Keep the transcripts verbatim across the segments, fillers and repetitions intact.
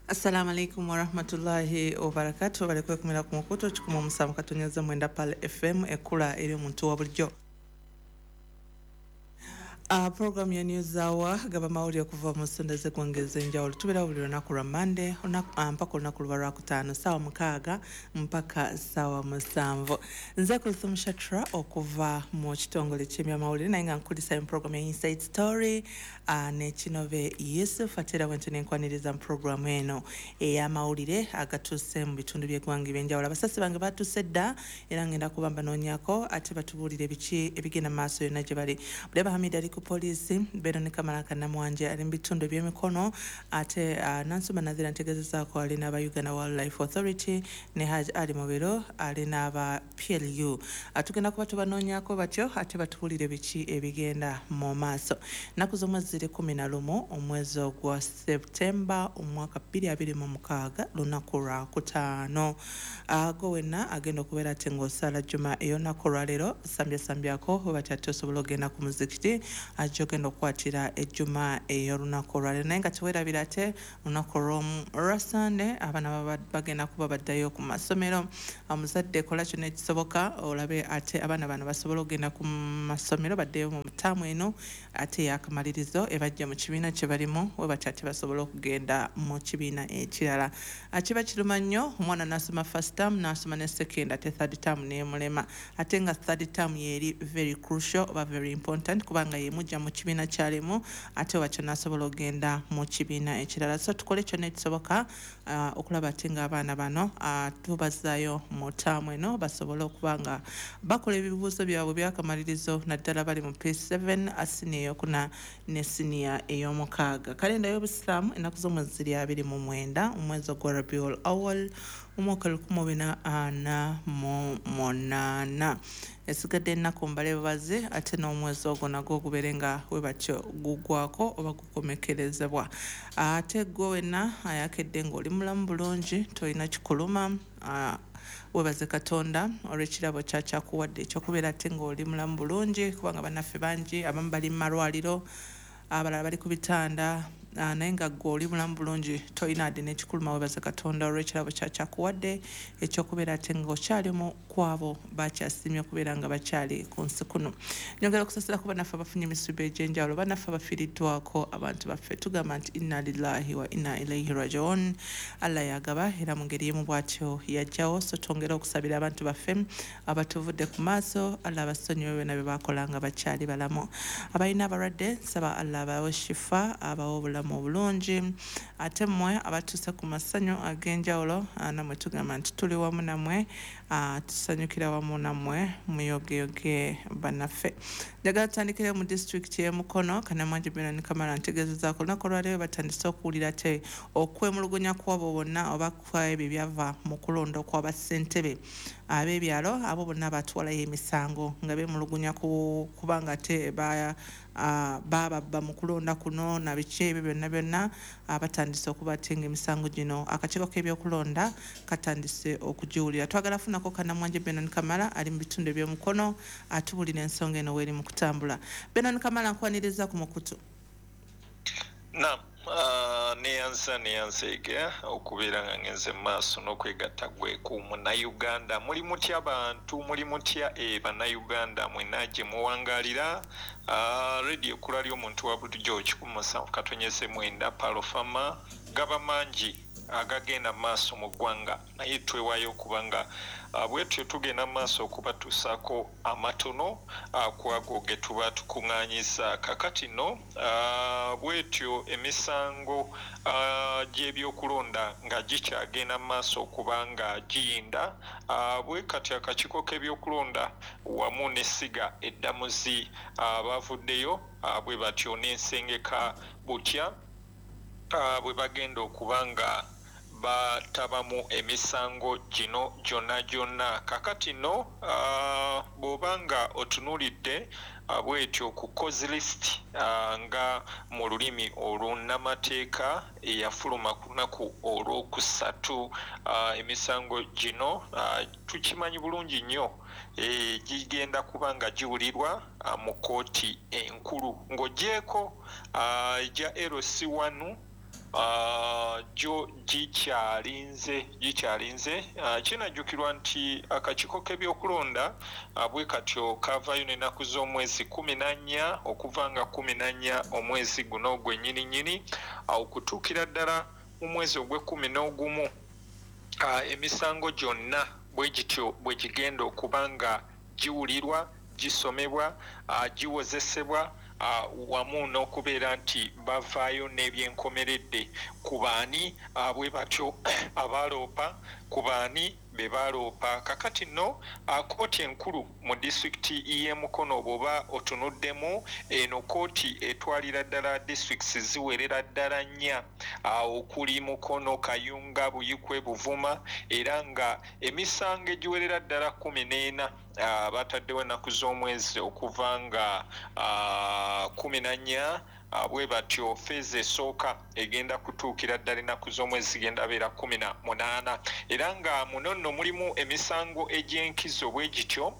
Assalamu alaikum wa rahmatullahi wa barakatuh. Balekwe kumira ku mukuto kikumu musanvu katonyaza mwenda pale F M ekula eri omuntu wa bulijjo. Uh, program ya News Hour gaba mawulire okuva mu ssonda z'eggwanga ez'enjawulo tubeera buli lunaku lwa Monday uh, mpaka olunaku luba lwakutaano ssaawa mukaaga mpaka ssaawa musanvu. Nze Kulthum Shatra okuva mu kitongole ky'ebyamawulire naye nga nkulisa mu program ya Inside Story uh, ne Kinove Yusuf ate era bwentyo nenkwaniriza mu program eno ey'amawulire agatuuse mu bitundu by'eggwanga eby'enjawulo. Abasasi bange baatuuse dda era ngenda kuba mbanoonyako ate batubuulire biki ebigenda maaso yonna gye bali. Buleba Hamid ali ku polisi, Veronica Malaka Namwanje ali mu bitundu by'emikono ate uh, Nansuma Nazira ntegezezaako ali n'aba Uganda Wildlife Authority ne Haj Ali Mubiro ali n'aba P L U. Uh, tugenda kuba tubanoonyako batyo ate batubuulire biki ebigenda mu maaso. Nnaku z'omwezi ziri kumi na lumu omwezi ogwa Septemba omwaka bbiri abiri mu mukaaga lunaku lwa kutaano. Uh, go wenna agenda okubeera ate ng'osala juma ey'olunaku olwaleero sambya sambyako bw'batyo ate osobola okugenda ku muzikiti ajja ogenda okukwatira ejjuma ey'olunaku olwaleero naye nga teweerabira ate olunaku olwa Sande abaana baba bagenda kuba baddayo ku masomero. Omuzadde kola kyonna ekisoboka olabe ate abaana bano basobola okugenda ku masomero baddeyo mu ttaamu eno ate y'akamalirizo ebajja mu kibiina kye balimu we batyo ate basobola okugenda mu kibiina ekirala. Kiba kiruma nnyo omwana n'asoma first term n'asoma ne second ate third term n'emulema ate nga third term yeri very crucial oba very important kubanga yemujja mu kibiina kyalimu ate wakyo n'asobola okugenda mu kibiina ekirala. So tukole kyonna ekisoboka uh, okulaba ate ng'abaana bano uh, tubazaayo mu ttaamu eno basobole okuba nga bakola ebibuuzo byabwe by'akamalirizo naddala bali mu P seven asiniya eyokuna ne siniya ey'omukaaga. Kalenda y'obusiraamu ennaku z'omwezi ziri abiri mu mwenda omwezi ogwa Rabiul Awwal omwaka lukumi bina ana mu munaana. Esigadde ennaku mbale babaze ate n'omwezi ogwo nagwo ogubeere nga we batyo gugwako oba gukomekerezebwa. Ate gwe wenna ayakedde ng'oli mulamu bulungi tolina kikuluma uh, webaze Katonda olw'ekirabo kyakyakuwadde ekyokubeera ate ng'oli mulamu bulungi kubanga bannaffe bangi abamu bali mu malwaliro abalala bali ku bitanda Uh, naye nga gwe oli mulamu bulungi tolina adde n'ekikuluma webaze Katonda olw'ekirabo kyakyakuwadde ekyokubeera ate ng'okyali mu kwabo bakyasiimye okubeera nga bakyali ku nsi kuno. Nyongera okusasira ku bannaffe abafunye emisibo egy'enjawulo bannaffe abafiiriddwako abantu baffe tugamba nti inna lillahi wa inna ilaihi rajiun. Allah yagaba era mu ngeri emu bw'atyo yajjawo so twongera okusabira abantu baffe abatuvudde ku maaso Allah abasonyiwe byonna bye baakola nga bakyali balamu. Abalina abalwadde nsaba Allah abawe shifa abawe obulamu mu bulungi ate mmwe abatuuse ku masanyu ag'enjawulo namwe tugamba nti tuli wamu nammwe tusanyukira wamu nammwe muyogeyoge bannaffe. Njagala tutandikire mu disitulikiti y'e Mukono Kanamwanje Veronica Kamala ntegeezezaako olunaku olwaleero batandise okuwulira ate okwemulugunya kw'abo bonna oba kw'ebyo ebyava mu kulonda kw'aba ssentebe ab'ebyalo abo bonna batwalayo emisango nga beemulugunya kubanga ate ba Uh, baba ba mu kulonda kuno na biki ebyo byonna byonna batandise okuba ate ng'emisango gino akakiiko k'ebyokulonda katandise okugiwulira. Twagala funako Kanamwanje Veronica Kamala ali mu bitundu eby'omukono atubulira ensonga eno weeri mu kutambula. Veronica Kamala nkwaniriza ku mukutu. Naam, uh, neyanza neyanzeega okubeera nga ngenze mu maaso n'okwegatta gwe ku Munnayuganda. Muli mutya abantu, muli mutya e Bannayuganda mwenna gye muwangaalira uh, radio kula ly'omuntu wa bulijjo kikumi musanvu katonyeze mwenda palofama gaba mangi agagenda maaso mu ggwanga naye twewaayo okubanga uh, bwetyo tugenda maaso okubatuusaako amatono uh, kwago ge tuba tukuŋŋaanyiza kakati no uh, bwetyo emisango uh, gy'ebyokulonda nga gikyagenda maaso okubanga giyinda uh, bwe kati akakiiko k'ebyokulonda wamu n'essiga eddamuzi uh, bavuddeyo uh, bwe batyo n'ensengeka butya uh, bwe bagenda okubanga batabamu emisango gino gyonna gyonna. Kakati no uh, bw'obanga otunuulidde uh, bwetyo ku cause list uh, nga mu lulimi olunnamateeka eyafuluma ku lunaku olwokusatu uh, emisango gino uh, tukimanyi bulungi nnyo e, gigenda kuba nga giwulirwa uh, mu kooti enkulu ng'ogyeko uh, ja L C one uh, gyo gikyalinze gikyalinze uh, kinajjukirwa nti akakiiko k'ebyokulonda uh, bwe katyo kavaayo n'ennaku z'omwezi kumi na nnya okuva nga kumi na nnya omwezi guno gwennyininyini okutuukira ddala mu mwezi ogw'ekkumi n'ogumu uh, emisango gyonna bwe gityo bwe gigenda okuba nga giwulirwa gisomebwa uh, giwozesebwa Uh, wamu n'okubeera nti bavaayo n'ebyenkomeredde ku baani uh, bwe batyo abaloopa ku baani be baloopa kakati nno uh, kooti enkulu mu disitulikiti y'e Mukono bw'oba otunuddemu eno kooti etwalira ddala disitulikits ziwerera ddala nnya uh, okuli Mukono, Kayunga, Buyikwe, Buvuma era nga emisango egiwerera ddala kumi n'ena uh, bataddewo ennaku z'omwezi okuva nga uh, kumi na nnya uh, bwe batyo feezi esooka egenda kutuukira ddala ennaku z'omwezi zigenda beera kumi na munaana era nga muno nno mulimu emisango egy'enkizo bwe gityo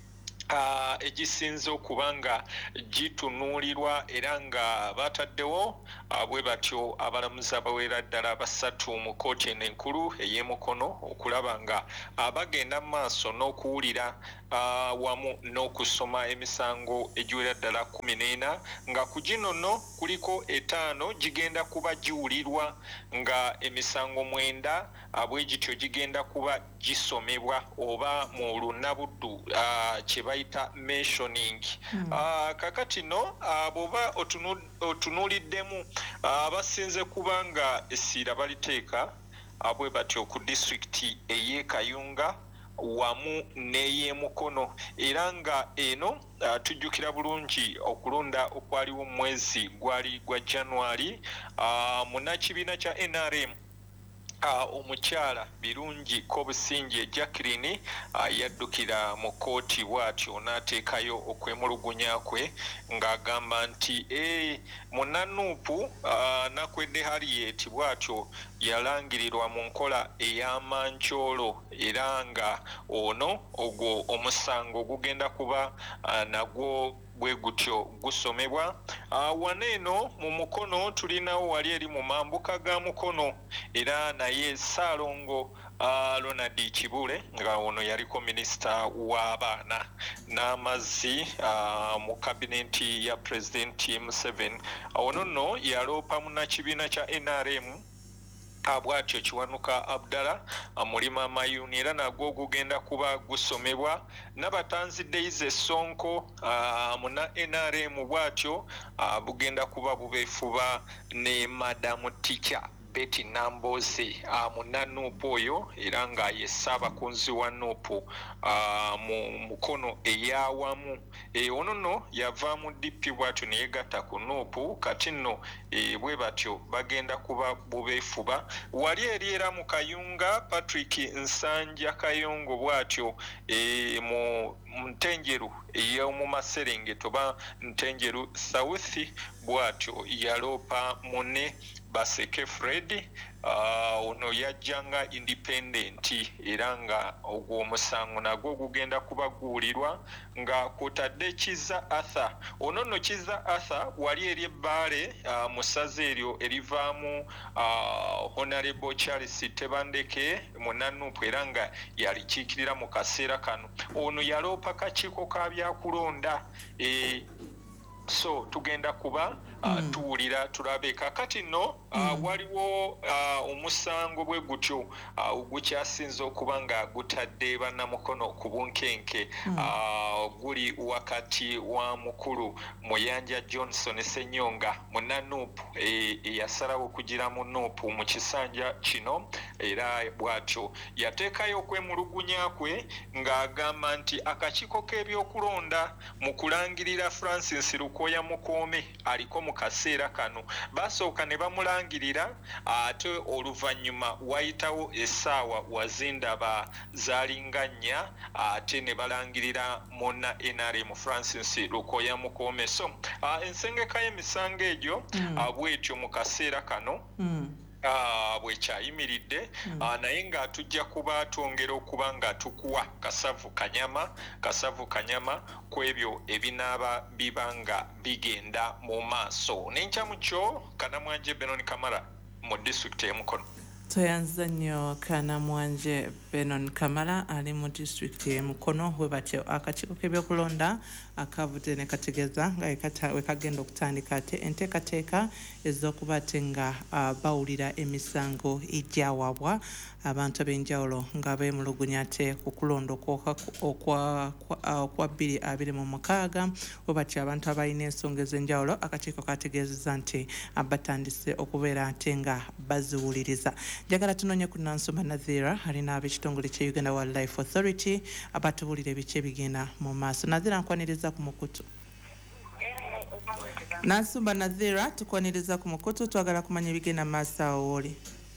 Uh, egisinze okuba nga gitunuulirwa era nga bataddewo uh, bwe batyo abalamuzi abaweera ddala basatu mu kooti eno enkulu ey'e Mukono okulaba nga uh, bagenda mu maaso n'okuwulira uh, wamu n'okusoma emisango egiwera ddala kumi n'ena nga ku gino nno kuliko etaano gigenda kuba giwulirwa nga emisango mwenda uh, bwe gityo gigenda kuba gisomebwa oba mu lunnabuddu uh, kye bayita mentioning mm. uh, kakati no uh, bw'oba otunuuliddemu abasinze uh, kuba nga essira baliteeka uh, bwe batyo ku disitulikiti ey'e Kayunga wamu n'ey'e Mukono era nga eno uh, tujjukira bulungi okulonda okwaliwo mu mwezi gwali gwa January uh, munnakibiina kya N R M Uh, omukyala Birungi Kobusinje Jacqueline uh, yaddukira mu kooti bw'atyo n'ateekayo okwemulugunya kwe ng'agamba nti e munnanuupu uh, nakwedde Harriet bw'atyo yalangirirwa mu nkola ey'amankyolo era nga ono ogwo omusango gugenda kuba uh, nagwo bwe gutyo gusomebwa uh, waneeno mu Mukono tulinawo wali eri mu mambuka ga Mukono era naye Ssaalongo uh, Ronald Kibule nga ono yaliko minisita w'abaana n'amazzi uh, mu kabinenti ya Pulezidenti Museveni ono nno yaloopa munnakibiina kya N R M bw'atyo Kiwanuka Abdallah mulima Mayuni era nagwo ogugenda kuba gusomebwa n'abatanzi Daisy Sonko uh, muna N R M bw'atyo uh, bugenda kuba bubeefuba ne Madamu Teacher Betty Namboze uh, muna Nuupu oyo era nga ye Ssaabakunzi wa Nuupu uh, mu Mukono ey'awamu e, ono nno yava mu D P bw'atyo ne yegatta ku Nuupu kati nno e, bwe batyo bagenda kuba bubeefuba wali eri era mu Kayunga Patrick Nsanja Kayongo bw'atyo e, mu Ntenjeru ey'omu Maserengeta oba Ntenjeru South bw'atyo yaloopa mune Baseke Fred uh, ono yajjanga independent era nga ogwo omusango nagwo gugenda kuba guwulirwa nga kutadde Kiza Arthur ono nno Kiza Arthur wali eri ebbaale uh, mu ssaza eryo erivaamu uh, Honorable Charles Tebandeke munnanuupu era nga yalikiikirira mu kaseera kano ono yaloopa kakiiko ka byakulonda e, so tugenda kuba uh, mm. tuwulira tulabe kakati nno uh, mm. waliwo uh, omusango bwe gutyo uh, ogukyasinza okuba nga gutadde bannamukono ku bunkenke mm. uh, guli wakati wa mukulu Muyanja Johnson Senyonga munnanuupu eyasalawo e, okugira mu Nuupu mu kisanja kino era bw'atyo yateekayo okwemulugunya kwe ng'agamba nti akakiiko k'ebyokulonda mu kulangirira Francis Lukoya Mukoome aliko mu kaseera kano basooka ne bamulangirira ate oluvannyuma wayitawo essaawa wazindaba zaalinganya ate ne balangirira monna N R M Francis Lukoya Mukoome so uh, ensengeka y'emisango egyo mm. uh, bwetyo mu kaseera kano mm. Uh, bwekyayimiridde mm. uh, naye nga tujja kuba twongera okuba nga tukuwa kasavu kanyama kasavu kanyama ku ebyo ebinaaba biba nga bigenda mu maaso n'enkya mu kyo Kanamwanje Benon Kamara mu disitulikiti y'e Mukono. Toyanza nnyo Kanamwanje Benon Kamala ali mu disitulikiti y'e Mukono bwe batyo akakiiko k'ebyokulonda akavudde ne kategeeza nga we kagenda okutandika ate enteekateeka ez'okuba ate nga uh, bawulira emisango egyawabwa abantu ab'enjawulo nga beemulugunya ate ku kulonda okwa bbiri abiri mu mukaaga bwe batyo abantu abalina ensonga ez'enjawulo akakiiko kategeezezza nti batandise okubeera ate nga baziwuliriza. Njagala tunoonye ku Nansumba Nazira alina ab'ekitongole kya Uganda Wildlife Authority abatubuulira ebiki ebigenda mu maaso. Nazira nkwaniriza ku mukutu. Nansumba Nazira tukwaniriza ku mukutu twagala kumanya ebigenda mu maaso awo woli.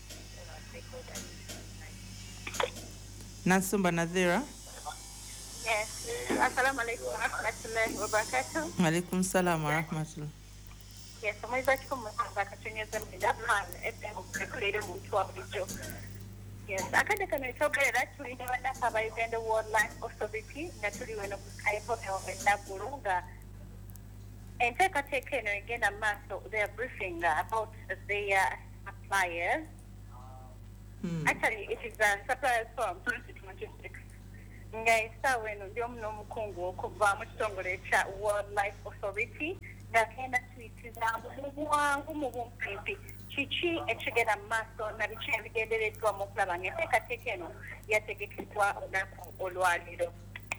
Nansumba Nazira. Yes. Assalamu alaikum wa rahmatullahi wa barakatuh. Wa alaikum salam wa rahmatullah. Yes, I'm going to come back to you in that man if they create a mutual video. Yes, I can't take a job actually when I have a Uganda Wildlife Authority, naturally when I put in that Burunga. And take a take in again a mass of their briefing about their suppliers. Hmm. Actually, it is a suppliers from twenty twenty-six. Ngai sawe no ndio mno mkungu okuva mu kitongole kya Wildlife Authority ngakenda twitiza mwangu mu bumpimpi kiki ekigenda mu maaso na biki ebigendereddwa mu kulaba ng'enteekateeka eno yategekeddwa olunaku olwaliro.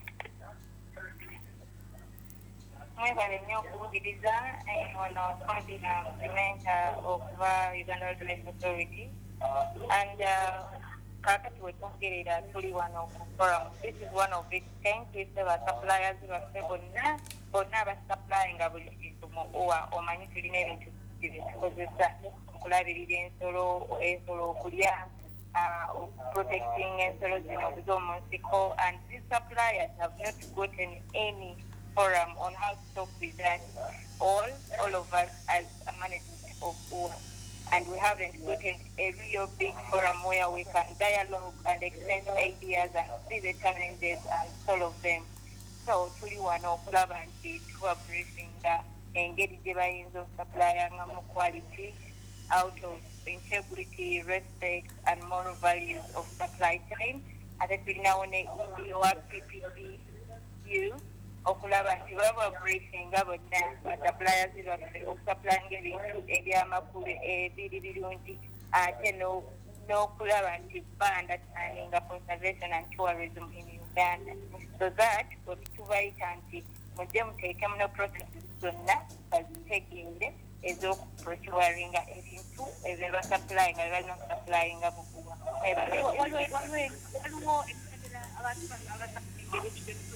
Mwebale nnyo okuwuliriza ono twandina implementa okuva Uganda Wildlife Authority and uh, kakati wetwongerera tuli wano ku forum. This is one of its kind twese basuppliers baffe bonna bonna abasupply nga buli kintu mu owa omanyi tulina ebintu byetukozesa okulabirira ensolo ensolo okulya protecting ensolo zino z'omu nsiko, and these suppliers have not gotten any forum on how to talk with that all all of us as a management of O A. And we haven't gotten a real big forum where we can dialogue and exchange ideas and see the challenges and solve them. So, tuli wano okulaba nti tuwa briefing nga engeri gye bayinza okusupplya mu quality out of integrity, respect and moral values of supply chain. Ate tulinawo ne E O R P P B U okulaba nti baba briefing nga bonna basuppliers baffe okusupplyinga ebintu ebyamakulu ebiri birungi ate n'okulaba nti ba-understandinga conservation and tourism in Uganda, so that bwetubayita nti mujje muteeke muno processes zonna baziteginde ez'okuprocuringa ebintu ebyo basupplyinga bebalina okusupplyinga bukuba. Waliwo ebitagera abantu abasupplyinga ebintu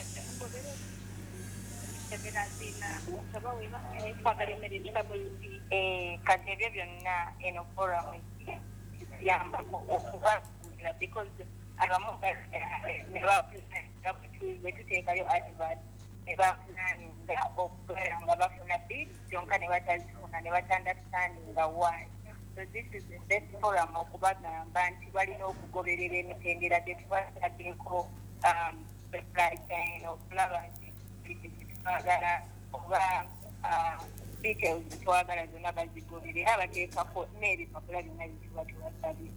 kati ebyo byonna eno forum yambako okubakuulira because abamu bwetuteekayo advert ne bafunaninga okubeera nga bafuna bid kyonka ne batazifuna ne batandastandinga why. So this is the best forum okubagamba nti balina okugoberera emitendera gye tubataddeko supply chain okulaba nti twagala oba details twagala zonna bazigoberera bateekako n'ebipapula byonna bituba tubasabye.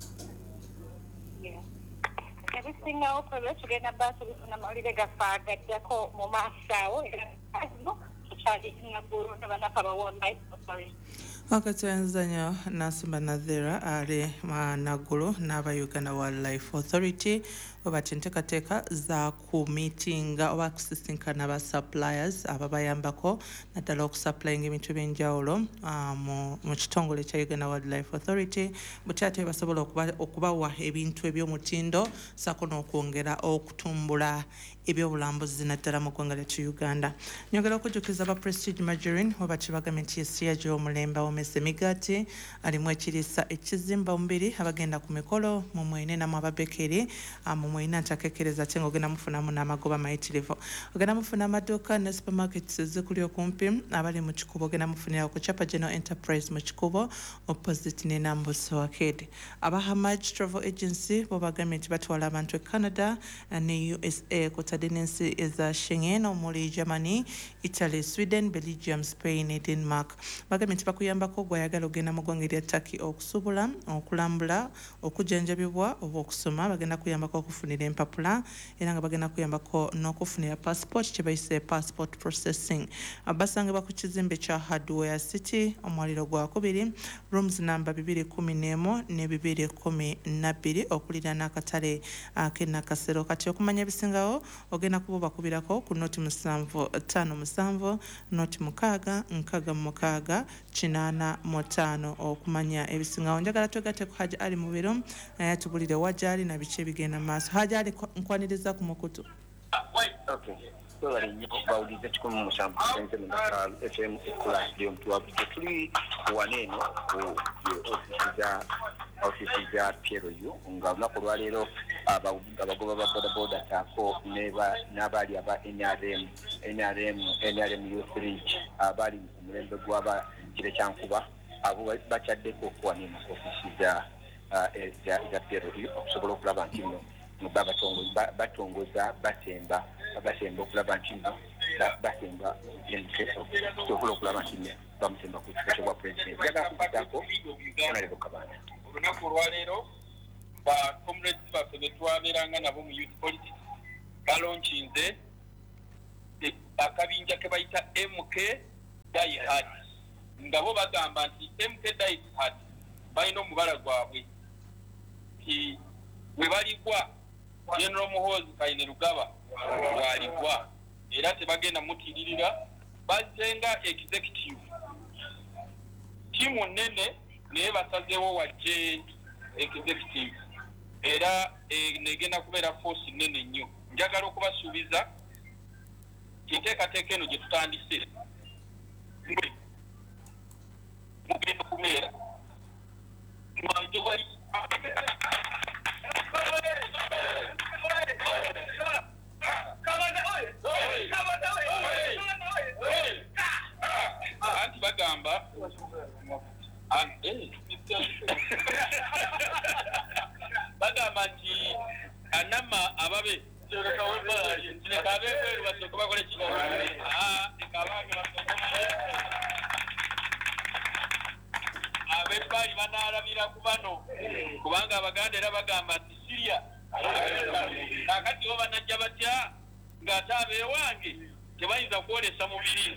Ebisingawo kwebyo tugenda baaso bifuna mawulire gaffe agaddako mu maaso awo era azino tukyali Naguru ne bannaffe aba Wildlife Authority. Wakatuenza nnyo Nansumba Nazira ali Naguru n'aba Uganda Wildlife Authority obati enteekateeka za ku miitinga oba kusisinkana ba suppliers ababayambako naddala okusupplyinga ebintu ebyenjawulo mu kitongole kya Uganda Wildlife Authority butya ate basobola okubawa ebintu eby'omutindo sako n'okwongera okutumbula ebyobulambuzi naddala mu ggwanga lyattu Uganda. Nyongera okujjukiza ba Prestige Margarine obati bagambye nti yesiya gy'omulembe awomesa emigaati alimu ekiriisa ekizimba omubiri abagenda ku mikolo mu mwene namu ababekeri mu mwina ntakekereza ate ng'ogenda mufunamu n'amagoba mayitirivu. Ogenda mufuna amaduuka ne supermarkets zikuli okumpi abali mu kikubo ogenda mufunira ku Chapa General Enterprise mu kikubo opposite ne Nambuso Arcade. Aba Hamad Travel Agency bo bagambye nti batwala abantu e Canada ne U S A kotadde n'ensi eza Schengen omuli Germany, Italy, Sweden, Belgium, Spain ne Denmark. Bagambye nti bakuyambako gw'ayagala ogenda mu ggwanga erya Turkey okusubula, okulambula, okujjanjabibwa oba okusoma. Bagenda kuyambako okufunira empapula era nga bagenda kuyambako n'okufunira passport kye bayise passport processing. Basangibwa ku kizimbe kya Hardware City omwaliro gwa kubiri, rooms namba bibiri kumi n'emu ne bibiri kumi na bbiri okulira n'akatale ak'e Nakasero. Kati okumanya ebisingawo ogenda kuba bakubirako ku noti musanvu ttaano musanvu noti mukaaga nkaaga mukaaga kinaana mu ttaano okumanya ebisingawo. Njagala twegatte ku Haji Ali mu biro naye tubulire wajali na biki ebigenda mu maaso. Haji Ali nkwaniriza ku mukutu. Okay. So bali nnyo bawuliza kikumi mu musanvu senze mu Dakar F M Class Day omutuwabulijjo tuli waneeno ku ofisi za ofisi za Pieroyu nga olunaku olwaleero abagoba ba bodaboda saako n'abaali aba N R M N R M N R M Youth League abaali ku mulembe gw'aba kire kyankuba abo bakyaddeko okuwaneeno ku ofisi za za Pieroyu okusobola okulaba nti nno batongoza basemba basemba okulaba nti nno basemba okusobola okulaba nti nno bamusemba ku kifo kyobwa pulezidenti. Njagala kukitaako Honorable Kabanda. Olunaku olwaleero ba comrades baffe be twabeeranga nabo mu youth politics balonkinze akabinja ke bayita M K Die Hard nga bo bagamba nti M K Die Hard balina omubala gwabwe ti we baligwa General Muhoozi Kainerugaba waligwa era tebagenda mutiririra bazenga executive timu nene naye basazeewo wajje executive era negenda kubeera force nene nnyo. Njagala okubasuubiza enteekateeka eno gye tutandise mugenda kubeera anti bagamba bagamba nti anama ababe basooka bakole kino abebbali banaalabira ku bano kubanga abaganda era bagamba nti Syria kakati bo banajja batya ng'ate abeewange tebayinza kwolesa mubiri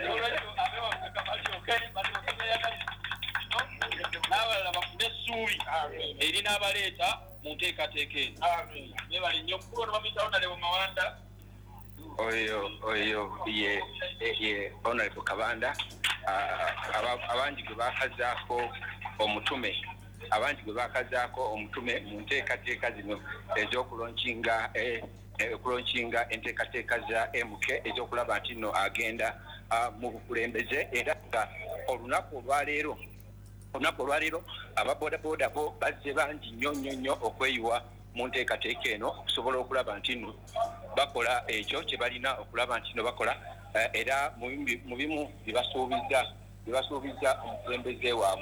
n'abalala bafune essuubi eri n'abaleeta mu nteekateeka eno. Nebale nnyo omukulu ono bamuyita Honorable Mawanda. Oyo oyo ye ye Honorable Kabanda abangi gwe bakazaako omutume abangi gwe bakazaako omutume mu nteekateeka zino ez'okulonkinga okulonkinga enteekateeka za M K ez'okulaba nti nno agenda mu bukulembeze era nga olunaku olwaleero olunaku olwaleero ababodaboda bo bazze bangi nnyo nnyo nnyo okweyiwa mu nteekateeka eno okusobola okulaba nti nno bakola ekyo kye balina okulaba nti nno bakola era mu bimu bye basuubiza omukulembeze waabwe.